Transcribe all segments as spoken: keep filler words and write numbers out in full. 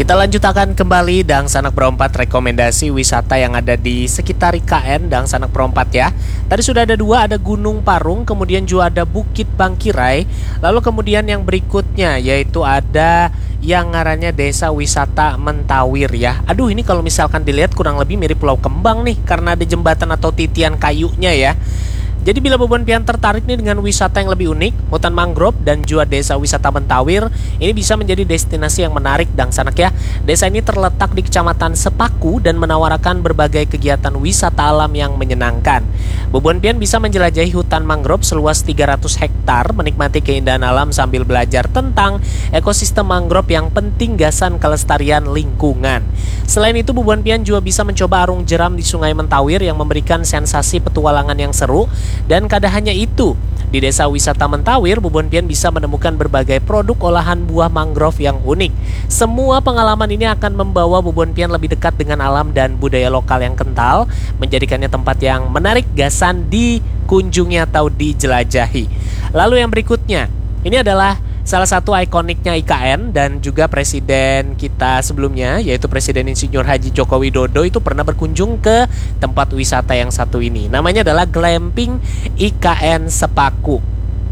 Kita lanjutkan kembali Dang Sanak Berempat rekomendasi wisata yang ada di sekitar I K N Dang Sanak Berempat ya. Tadi sudah ada dua, ada Gunung Parung, kemudian juga ada Bukit Bangkirai. Lalu kemudian yang berikutnya yaitu ada yang ngarannya Desa Wisata Mentawir ya. Aduh, ini kalau misalkan dilihat kurang lebih mirip Pulau Kembang nih, karena ada jembatan atau titian kayunya ya. Jadi bila beban pian tertarik nih dengan wisata yang lebih unik, hutan mangrove dan juga desa wisata Mentawir, ini bisa menjadi destinasi yang menarik Dang Sanak ya. Desa ini terletak di Kecamatan Sepaku dan menawarkan berbagai kegiatan wisata alam yang menyenangkan. Beban pian bisa menjelajahi hutan mangrove seluas tiga ratus hektar, menikmati keindahan alam sambil belajar tentang ekosistem mangrove yang penting gasan kelestarian lingkungan. Selain itu, beban pian juga bisa mencoba arung jeram di Sungai Mentawir yang memberikan sensasi petualangan yang seru. Dan kada hanya itu, di desa wisata Mentawir, Bubon Pian bisa menemukan berbagai produk olahan buah mangrove yang unik. Semua pengalaman ini akan membawa Bubon Pian lebih dekat dengan alam dan budaya lokal yang kental, menjadikannya tempat yang menarik gasan dikunjungi atau dijelajahi. Lalu yang berikutnya, ini adalah salah satu ikoniknya I K N dan juga presiden kita sebelumnya, yaitu Presiden Insinyur Haji Joko Widodo itu pernah berkunjung ke tempat wisata yang satu ini. Namanya adalah Glamping I K N Sepaku.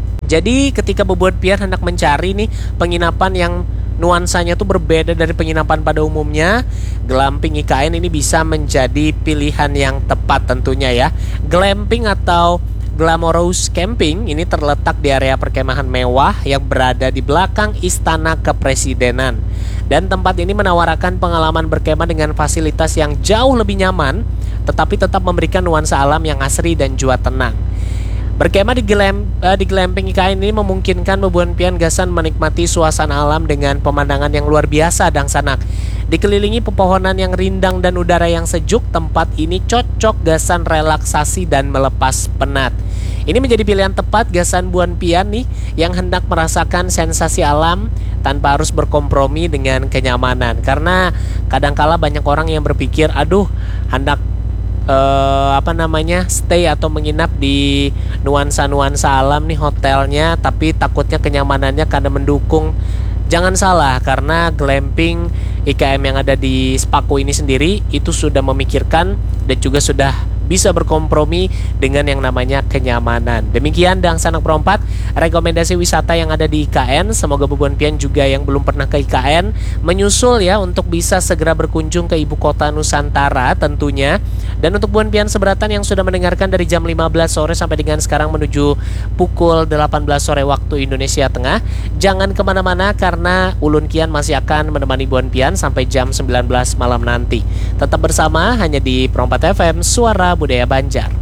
Jadi ketika Bobot Pian hendak mencari nih penginapan yang nuansanya tuh berbeda dari penginapan pada umumnya, Glamping I K N ini bisa menjadi pilihan yang tepat tentunya ya. Glamping atau Glamorous Camping ini terletak di area perkemahan mewah yang berada di belakang Istana Kepresidenan. Dan tempat ini menawarkan pengalaman berkemah dengan fasilitas yang jauh lebih nyaman, tetapi tetap memberikan nuansa alam yang asri dan juga tenang. Berkemah di, glam, uh, di Glamping I K N ini memungkinkan Bebuan Pian gasan menikmati suasana alam dengan pemandangan yang luar biasa Dang Sanak. Dikelilingi pepohonan yang rindang dan udara yang sejuk, tempat ini cocok gasan relaksasi dan melepas penat. Ini menjadi pilihan tepat gasan Buan Pian nih yang hendak merasakan sensasi alam tanpa harus berkompromi dengan kenyamanan. Karena kadangkala banyak orang yang berpikir, aduh hendak Uh, apa namanya stay atau menginap di nuansa-nuansa alam nih hotelnya, tapi takutnya kenyamanannya kada mendukung. Jangan salah, karena Glamping I K M yang ada di Sepaku ini sendiri itu sudah memikirkan dan juga sudah bisa berkompromi dengan yang namanya kenyamanan. Demikian Dang Sanak Berempat rekomendasi wisata yang ada di I K N. Semoga Bubon Pian juga yang belum pernah ke I K N menyusul ya untuk bisa segera berkunjung ke ibu kota Nusantara tentunya. Dan untuk Bubon Pian seberatan yang sudah mendengarkan dari jam lima belas sore sampai dengan sekarang menuju pukul delapan belas sore waktu Indonesia Tengah, jangan kemana-mana karena Ulun Kian masih akan menemani Bubon Pian sampai jam sembilan belas malam nanti. Tetap bersama hanya di Perempat F M, Suara Budaya Banjar.